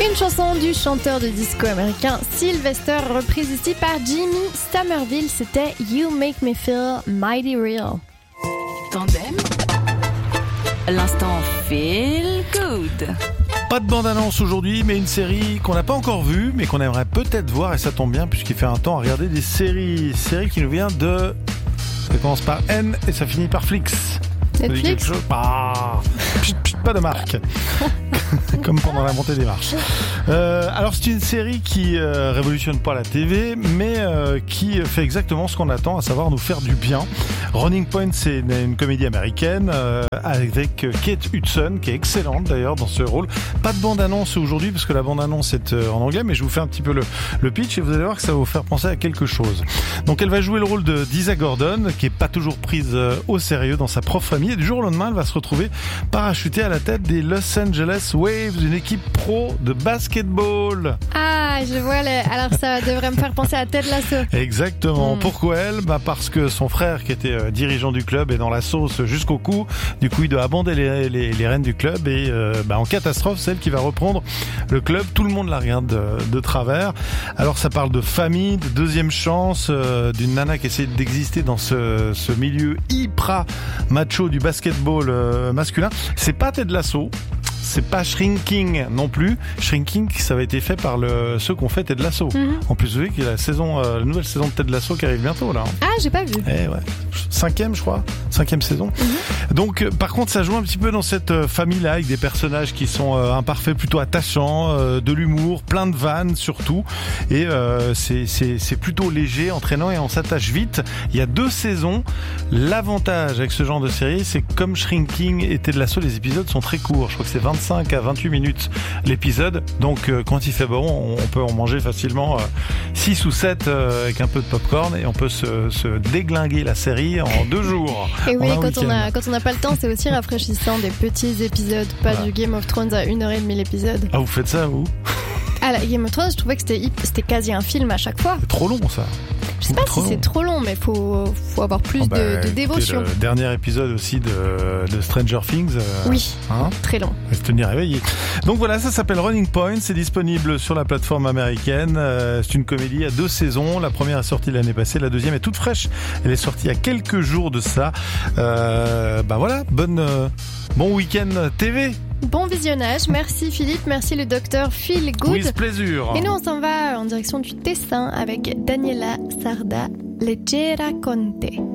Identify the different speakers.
Speaker 1: Une chanson du chanteur de disco américain Sylvester, reprise ici par Jimmy Somerville, c'était You Make Me Feel Mighty Real.
Speaker 2: Tandem, l'instant Feel Good.
Speaker 3: Pas de bande-annonce aujourd'hui, mais une série qu'on n'a pas encore vue, mais qu'on aimerait peut-être voir, et ça tombe bien puisqu'il fait un temps à regarder des séries. Série qui nous vient de... Ça commence par N et ça finit par Flix.
Speaker 1: Netflix ?
Speaker 3: Pas de marque. Comme pendant la montée des marches. Alors c'est une série qui révolutionne pas la TV, mais qui fait exactement ce qu'on attend, à savoir nous faire du bien. Running Point, c'est une comédie américaine avec Kate Hudson, qui est excellente d'ailleurs dans ce rôle. Pas de bande-annonce aujourd'hui, parce que la bande-annonce est en anglais, mais je vous fais un petit peu le pitch et vous allez voir que ça va vous faire penser à quelque chose. Donc elle va jouer le rôle de Disa Gordon, qui est pas toujours prise au sérieux dans sa propre famille, et du jour au lendemain, elle va se retrouver parachutée à la tête des Los Angeles Waves, une équipe pro de basketball.
Speaker 1: Ah, je vois, alors ça devrait me faire penser à Ted Lasso.
Speaker 3: Exactement. Pourquoi elle ? Parce que son frère, qui était dirigeant du club, est dans la sauce jusqu'au cou. Du coup, il doit abandonner les rênes du club et en catastrophe, c'est elle qui va reprendre le club. Tout le monde la regarde de travers. Alors, ça parle de famille, de deuxième chance, d'une nana qui essaie d'exister dans ce milieu hyper macho du basketball masculin. C'est pas Ted Lasso. C'est pas Shrinking non plus. Shrinking, ça avait été fait par ceux qui ont fait Ted Lasso. En plus, vous voyez qu'il y a la nouvelle saison de Ted Lasso qui arrive bientôt, là.
Speaker 1: Ah, j'ai pas vu.
Speaker 3: Ouais. 5e, je crois. 5e saison. Donc, par contre, ça joue un petit peu dans cette famille-là, avec des personnages qui sont imparfaits, plutôt attachants, de l'humour, plein de vannes, surtout. Et c'est plutôt léger, entraînant, et on s'attache vite. Il y a 2 saisons. L'avantage avec ce genre de série, c'est que comme Shrinking et Ted Lasso, les épisodes sont très courts. Je crois que c'est 25 à 28 minutes l'épisode. Donc, quand il fait bon, on peut en manger facilement 6 ou 7 avec un peu de popcorn, et on peut se déglinguer la série en 2 jours.
Speaker 1: Et oui, quand on n'a pas le temps, c'est aussi rafraîchissant, des petits épisodes, pas du Game of Thrones à 1h30 l'épisode.
Speaker 3: Ah, vous faites ça, vous ?
Speaker 1: Ah, la Game of Thrones, je trouvais que c'était quasi un film à chaque fois.
Speaker 3: C'est trop long, ça.
Speaker 1: Je sais pas si c'est trop long, mais faut avoir plus de dévotion.
Speaker 3: Le dernier épisode aussi de Stranger Things.
Speaker 1: Oui, très long.
Speaker 3: Se tenir réveillé. Donc voilà, ça s'appelle Running Point. C'est disponible sur la plateforme américaine. C'est une comédie à 2 saisons. La première est sortie l'année passée. La deuxième est toute fraîche. Elle est sortie il y a quelques jours de ça. Voilà, bon week-end TV.
Speaker 1: Bon visionnage, merci Philippe, merci le docteur Feel Good.
Speaker 3: With plaisir.
Speaker 1: Et nous on s'en va en direction du Tessin avec Daniela Sarda, Leggera Conte.